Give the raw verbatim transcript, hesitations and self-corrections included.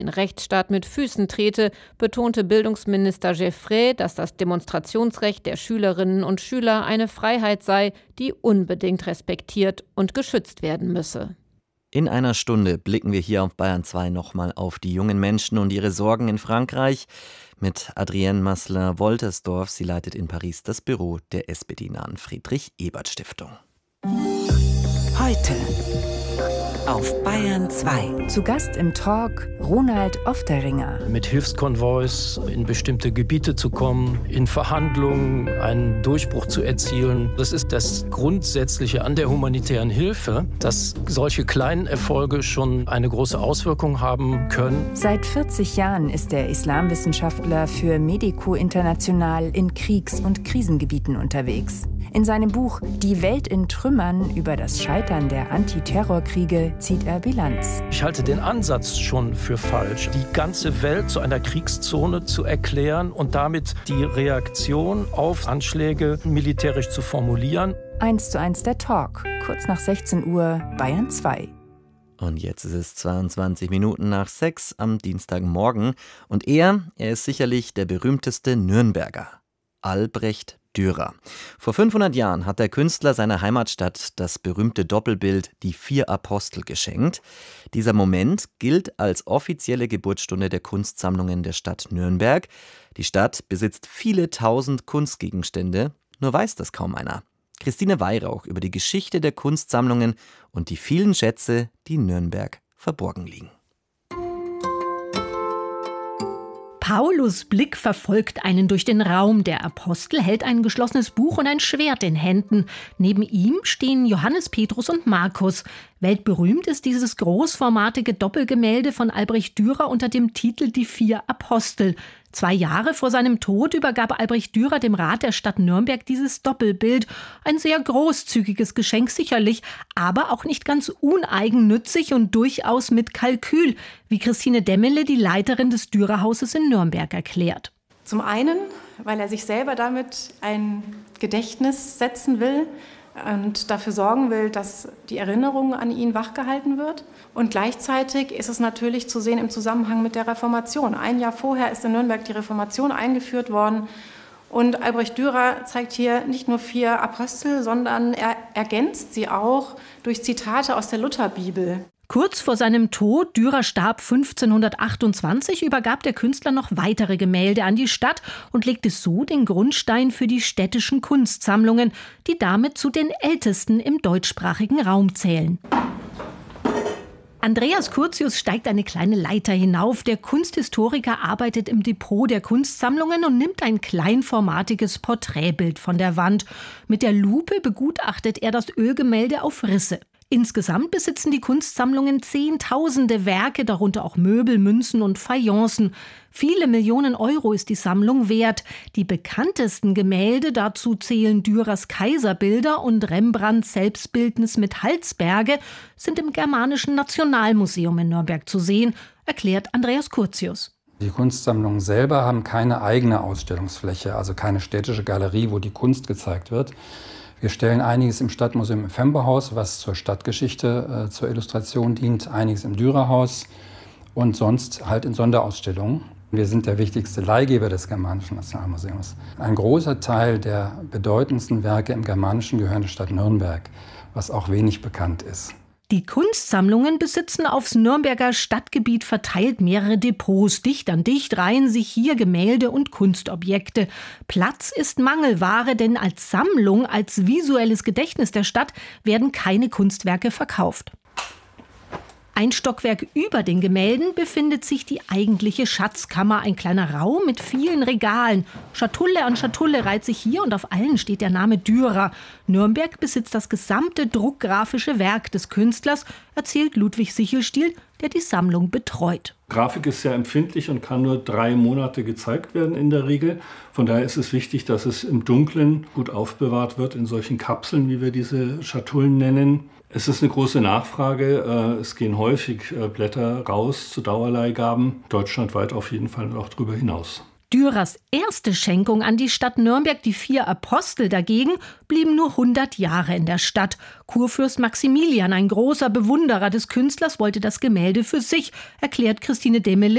den Rechtsstaat mit Füßen trete, betonte Bildungsminister Geffray, dass das Demonstrationsrecht der Schülerinnen und Schüler eine Freiheit sei, die unbedingt respektiert und geschützt werden müsse. In einer Stunde blicken wir hier auf Bayern zwei nochmal auf die jungen Menschen und ihre Sorgen in Frankreich mit Adrienne Masselin-Woltersdorf. Sie leitet in Paris das Büro der S P D-nahen Friedrich-Ebert-Stiftung. Heute auf Bayern zwei. Zu Gast im Talk Ronald Ofteringer. Mit Hilfskonvois in bestimmte Gebiete zu kommen, in Verhandlungen einen Durchbruch zu erzielen. Das ist das Grundsätzliche an der humanitären Hilfe, dass solche kleinen Erfolge schon eine große Auswirkung haben können. Seit vierzig Jahren ist der Islamwissenschaftler für Medico International in Kriegs- und Krisengebieten unterwegs. In seinem Buch Die Welt in Trümmern über das Scheitern der Antiterrorkriege zieht er Bilanz. Ich halte den Ansatz schon für falsch, die ganze Welt zu einer Kriegszone zu erklären und damit die Reaktion auf Anschläge militärisch zu formulieren. Eins zu eins der Talk, kurz nach sechzehn Uhr, Bayern zwei. Und jetzt ist es zweiundzwanzig Minuten nach sechs am Dienstagmorgen. Und er, er ist sicherlich der berühmteste Nürnberger, Albrecht Dürer. Vor fünfhundert Jahren hat der Künstler seiner Heimatstadt das berühmte Doppelbild Die vier Apostel geschenkt. Dieser Moment gilt als offizielle Geburtsstunde der Kunstsammlungen der Stadt Nürnberg. Die Stadt besitzt viele tausend Kunstgegenstände, nur weiß das kaum einer. Christine Weihrauch über die Geschichte der Kunstsammlungen und die vielen Schätze, die in Nürnberg verborgen liegen. Paulus' Blick verfolgt einen durch den Raum. Der Apostel hält ein geschlossenes Buch und ein Schwert in Händen. Neben ihm stehen Johannes, Petrus und Markus. Weltberühmt ist dieses großformatige Doppelgemälde von Albrecht Dürer unter dem Titel Die vier Apostel. Zwei Jahre vor seinem Tod übergab Albrecht Dürer dem Rat der Stadt Nürnberg dieses Doppelbild. Ein sehr großzügiges Geschenk sicherlich, aber auch nicht ganz uneigennützig und durchaus mit Kalkül, wie Christine Demmele, die Leiterin des Dürer-Hauses in Nürnberg, erklärt. Zum einen, weil er sich selber damit ein Gedächtnis setzen will und dafür sorgen will, dass die Erinnerung an ihn wachgehalten wird. Und gleichzeitig ist es natürlich zu sehen im Zusammenhang mit der Reformation. Ein Jahr vorher ist in Nürnberg die Reformation eingeführt worden. Und Albrecht Dürer zeigt hier nicht nur vier Apostel, sondern er ergänzt sie auch durch Zitate aus der Lutherbibel. Kurz vor seinem Tod, Dürer starb fünfzehnhundertachtundzwanzig, übergab der Künstler noch weitere Gemälde an die Stadt und legte so den Grundstein für die städtischen Kunstsammlungen, die damit zu den ältesten im deutschsprachigen Raum zählen. Andreas Curtius steigt eine kleine Leiter hinauf. Der Kunsthistoriker arbeitet im Depot der Kunstsammlungen und nimmt ein kleinformatiges Porträtbild von der Wand. Mit der Lupe begutachtet er das Ölgemälde auf Risse. Insgesamt besitzen die Kunstsammlungen zehntausende Werke, darunter auch Möbel, Münzen und Fayencen. Viele Millionen Euro ist die Sammlung wert. Die bekanntesten Gemälde, dazu zählen Dürers Kaiserbilder und Rembrandts Selbstbildnis mit Halsberge, sind im Germanischen Nationalmuseum in Nürnberg zu sehen, erklärt Andreas Curtius. Die Kunstsammlungen selber haben keine eigene Ausstellungsfläche, also keine städtische Galerie, wo die Kunst gezeigt wird. Wir stellen einiges im Stadtmuseum im Femberhaus, was zur Stadtgeschichte, äh, zur Illustration dient, einiges im Dürerhaus und sonst halt in Sonderausstellungen. Wir sind der wichtigste Leihgeber des Germanischen Nationalmuseums. Ein großer Teil der bedeutendsten Werke im Germanischen gehören der Stadt Nürnberg, was auch wenig bekannt ist. Die Kunstsammlungen besitzen aufs Nürnberger Stadtgebiet verteilt mehrere Depots. Dicht an dicht reihen sich hier Gemälde und Kunstobjekte. Platz ist Mangelware, denn als Sammlung, als visuelles Gedächtnis der Stadt werden keine Kunstwerke verkauft. Ein Stockwerk über den Gemälden befindet sich die eigentliche Schatzkammer, ein kleiner Raum mit vielen Regalen. Schatulle an Schatulle reiht sich hier und auf allen steht der Name Dürer. Nürnberg besitzt das gesamte druckgrafische Werk des Künstlers, erzählt Ludwig Sichelstiel, der die Sammlung betreut. Grafik ist sehr empfindlich und kann nur drei Monate gezeigt werden in der Regel. Von daher ist es wichtig, dass es im Dunkeln gut aufbewahrt wird, in solchen Kapseln, wie wir diese Schatullen nennen. Es ist eine große Nachfrage. Es gehen häufig Blätter raus zu Dauerleihgaben, deutschlandweit auf jeden Fall und auch darüber hinaus. Dürers erste Schenkung an die Stadt Nürnberg, die vier Apostel dagegen, blieben nur hundert Jahre in der Stadt. Kurfürst Maximilian, ein großer Bewunderer des Künstlers, wollte das Gemälde für sich, erklärt Christine Demmele,